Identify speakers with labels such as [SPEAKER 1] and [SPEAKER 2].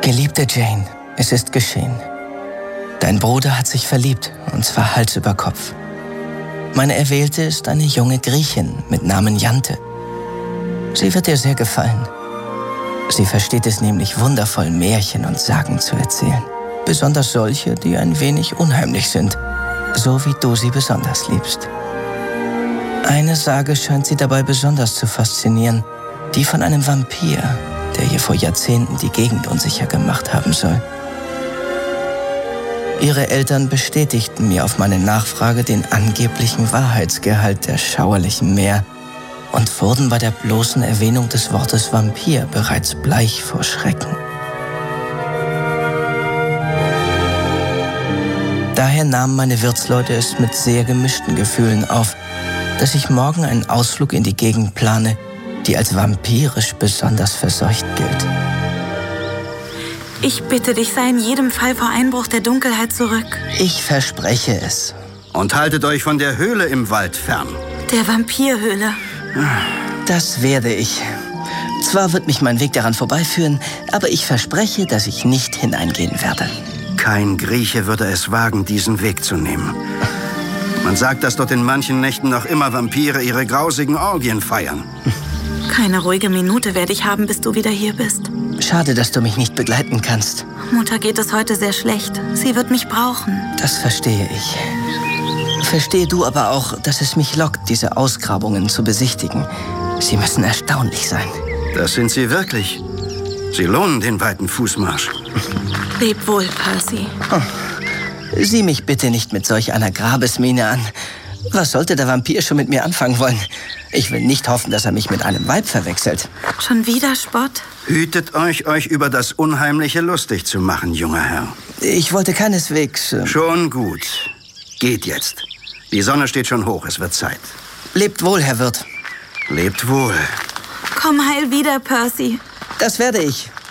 [SPEAKER 1] Geliebte Jane, es ist geschehen. Dein Bruder hat sich verliebt, und zwar Hals über Kopf. Meine Erwählte ist eine junge Griechin mit Namen Jante. Sie wird dir sehr gefallen. Sie versteht es nämlich wundervoll, Märchen und Sagen zu erzählen. Besonders solche, die ein wenig unheimlich sind, so wie du sie besonders liebst. Eine Sage scheint sie dabei besonders zu faszinieren, die von einem Vampir, der ihr vor Jahrzehnten die Gegend unsicher gemacht haben soll. Ihre Eltern bestätigten mir auf meine Nachfrage den angeblichen Wahrheitsgehalt der schauerlichen Mär und wurden bei der bloßen Erwähnung des Wortes Vampir bereits bleich vor Schrecken. Daher nahmen meine Wirtsleute es mit sehr gemischten Gefühlen auf, dass ich morgen einen Ausflug in die Gegend plane, die als vampirisch besonders verseucht gilt.
[SPEAKER 2] Ich bitte dich, sei in jedem Fall vor Einbruch der Dunkelheit zurück.
[SPEAKER 1] Ich verspreche es.
[SPEAKER 3] Und haltet euch von der Höhle im Wald fern.
[SPEAKER 2] Der Vampirhöhle.
[SPEAKER 1] Das werde ich. Zwar wird mich mein Weg daran vorbeiführen, aber ich verspreche, dass ich nicht hineingehen werde.
[SPEAKER 3] Kein Grieche würde es wagen, diesen Weg zu nehmen. Man sagt, dass dort in manchen Nächten noch immer Vampire ihre grausigen Orgien feiern.
[SPEAKER 2] Keine ruhige Minute werde ich haben, bis du wieder hier bist.
[SPEAKER 1] Schade, dass du mich nicht begleiten kannst.
[SPEAKER 2] Mutter geht es heute sehr schlecht. Sie wird mich brauchen.
[SPEAKER 1] Das verstehe ich. Verstehe du aber auch, dass es mich lockt, diese Ausgrabungen zu besichtigen. Sie müssen erstaunlich sein.
[SPEAKER 3] Das sind sie wirklich. Sie lohnen den weiten Fußmarsch.
[SPEAKER 2] Leb wohl, Percy.
[SPEAKER 1] Oh. Sieh mich bitte nicht mit solch einer Grabesmiene an. Was sollte der Vampir schon mit mir anfangen wollen? Ich will nicht hoffen, dass er mich mit einem Weib verwechselt.
[SPEAKER 2] Schon wieder Spott?
[SPEAKER 3] Hütet euch über das Unheimliche lustig zu machen, junger Herr.
[SPEAKER 1] Ich wollte keineswegs...
[SPEAKER 3] Schon gut. Geht jetzt. Die Sonne steht schon hoch, es wird Zeit.
[SPEAKER 1] Lebt wohl, Herr Wirt.
[SPEAKER 3] Lebt wohl.
[SPEAKER 2] Komm heil wieder, Percy.
[SPEAKER 1] Das werde ich.